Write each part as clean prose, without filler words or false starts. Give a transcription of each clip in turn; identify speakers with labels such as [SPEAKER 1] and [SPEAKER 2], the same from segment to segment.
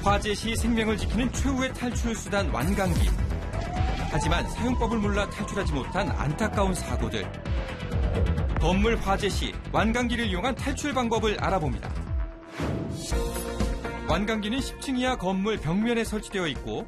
[SPEAKER 1] 화재 시 생명을 지키는 최후의 탈출 수단 완강기. 하지만 사용법을 몰라 탈출하지 못한 안타까운 사고들. 건물 화재 시 완강기를 이용한 탈출 방법을 알아봅니다. 완강기는 10층 이하 건물 벽면에 설치되어 있고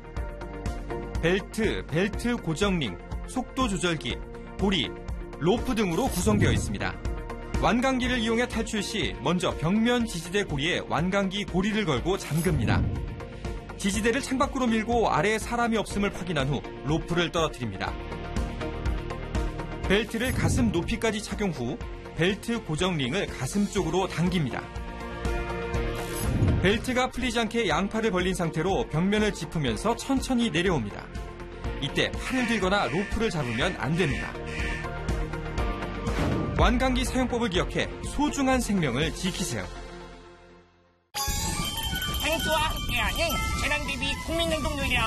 [SPEAKER 1] 벨트 고정링, 속도 조절기, 고리, 로프 등으로 구성되어 있습니다. 완강기를 이용해 탈출 시 먼저 벽면 지지대 고리에 완강기 고리를 걸고 잠급니다. 지지대를 창밖으로 밀고 아래에 사람이 없음을 확인한 후 로프를 떨어뜨립니다. 벨트를 가슴 높이까지 착용 후 벨트 고정링을 가슴 쪽으로 당깁니다. 벨트가 풀리지 않게 양팔을 벌린 상태로 벽면을 짚으면서 천천히 내려옵니다. 이때 팔을 들거나 로프를 잡으면 안 됩니다. 완강기 사용법을 기억해 소중한 생명을 지키세요.
[SPEAKER 2] 행수와 함께하는 재난 대비 국민행동 요령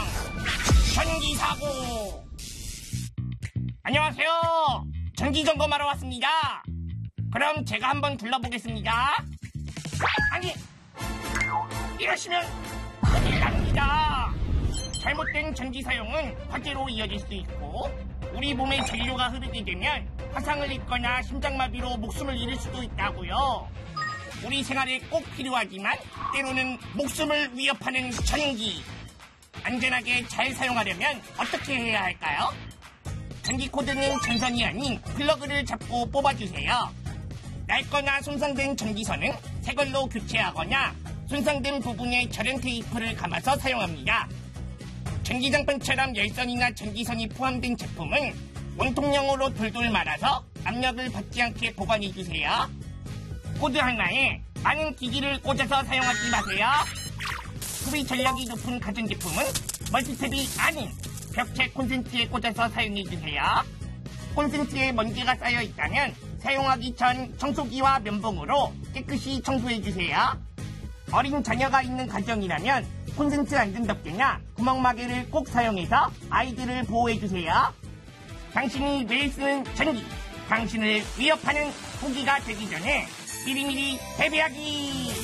[SPEAKER 2] 전기사고. 안녕하세요. 전기 점검하러 왔습니다. 그럼 제가 한번 둘러보겠습니다. 아니, 이러시면 큰일 납니다. 잘못된 전기 사용은 화재로 이어질 수도 있고 우리 몸에 전류가 흐르게 되면 화상을 입거나 심장마비로 목숨을 잃을 수도 있다고요. 우리 생활에 꼭 필요하지만 때로는 목숨을 위협하는 전기. 안전하게 잘 사용하려면 어떻게 해야 할까요? 전기 코드는 전선이 아닌 플러그를 잡고 뽑아주세요. 낡거나 손상된 전기선은 새 걸로 교체하거나 손상된 부분에 절연 테이프를 감아서 사용합니다. 전기장판처럼 열선이나 전기선이 포함된 제품은 원통형으로 돌돌 말아서 압력을 받지 않게 보관해주세요. 코드 하나에 많은 기기를 꽂아서 사용하지 마세요. 소비 전력이 높은 가전제품은 멀티탭이 아닌 벽체 콘센트에 꽂아서 사용해주세요. 콘센트에 먼지가 쌓여있다면 사용하기 전 청소기와 면봉으로 깨끗이 청소해주세요. 어린 자녀가 있는 가정이라면 콘센트 안전 덮개나 구멍마개를 꼭 사용해서 아이들을 보호해주세요. 당신이 매일 쓰는 전기, 당신을 위협하는 포기가 되기 전에 미리미리 대비하기!